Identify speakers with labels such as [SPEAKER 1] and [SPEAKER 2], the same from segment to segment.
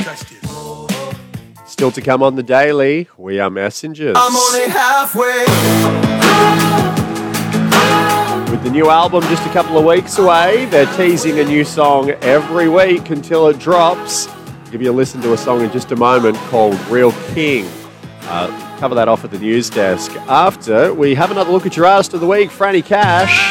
[SPEAKER 1] Still to come on the Daily, We Are Messengers.
[SPEAKER 2] I'm only halfway.
[SPEAKER 1] With the new album just a couple of weeks away, they're teasing a new song every week until it drops. I'll give you a listen to a song in just a moment called Real King. Cover that off at the news desk. After, we have another look at your artist of the week, Franny Cash.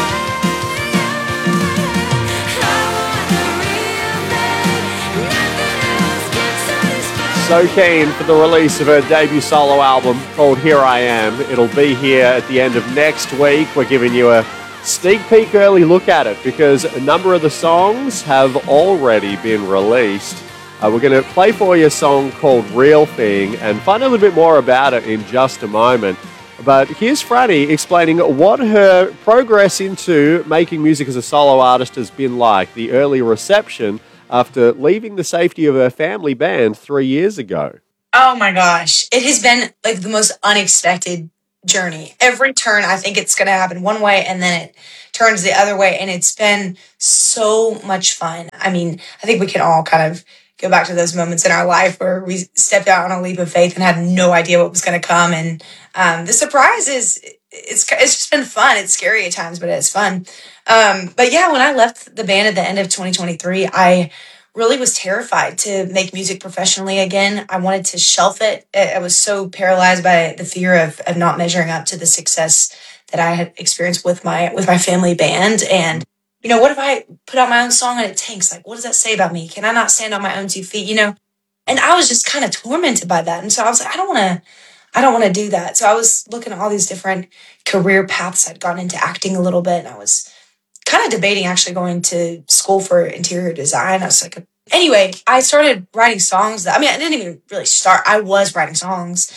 [SPEAKER 1] So keen for the release of her debut solo album called Here I Am. It'll be here at the end of next week. We're giving you a sneak peek early look at it because a number of the songs have already been released. We're going to play for you a song called Real Thing and find a little bit more about it in just a moment. But here's Franny explaining what her progress into making music as a solo artist has been like, the early reception after leaving the safety of her family band 3 years ago.
[SPEAKER 3] Oh my gosh. It has been like the most unexpected journey. Every turn, I think it's going to happen one way and then it turns the other way. And it's been so much fun. I mean, I think we can all kind of go back to those moments in our life where we stepped out on a leap of faith and had no idea what was going to come. And the surprise is, it's just been fun. It's scary at times, but it's fun. But yeah, when I left the band at the end of 2023, I really was terrified to make music professionally again. I wanted to shelf it. I was so paralyzed by the fear of not measuring up to the success that I had experienced with my family band. And, you know, what if I put out my own song and it tanks? Like, what does that say about me? Can I not stand on my own 2 feet, you know? And I was just kind of tormented by that. And so I was like, I don't want to do that. So I was looking at all these different career paths. I'd gotten into acting a little bit and I was kind of debating actually going to school for interior design. I was like, anyway, I started writing songs. I didn't even really start. I was writing songs,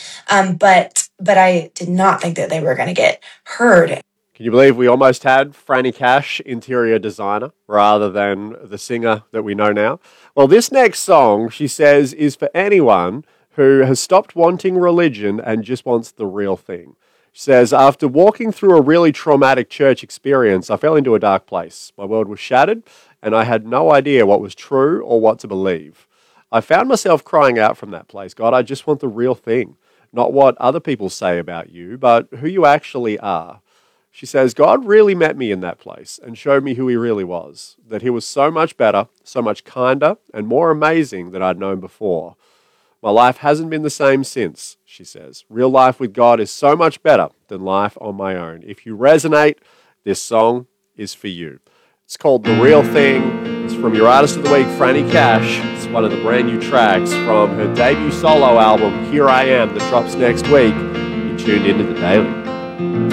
[SPEAKER 3] but I did not think that they were going to get heard.
[SPEAKER 1] Can you believe we almost had Franny Cash, interior designer, rather than the singer that we know now? Well, this next song, she says, is for anyone who has stopped wanting religion and just wants the real thing. She says, after walking through a really traumatic church experience, I fell into a dark place. My world was shattered, and I had no idea what was true or what to believe. I found myself crying out from that place, God, I just want the real thing. Not what other people say about you, but who you actually are. She says, God really met me in that place and showed me who he really was, that he was so much better, so much kinder, and more amazing than I'd known before. My life hasn't been the same since, she says. Real life with God is so much better than life on my own. If you resonate, this song is for you. It's called The Real Thing. It's from your Artist of the Week, Franny Cash. It's one of the brand new tracks from her debut solo album, Here I Am, that drops next week. You're tuned into The Daily.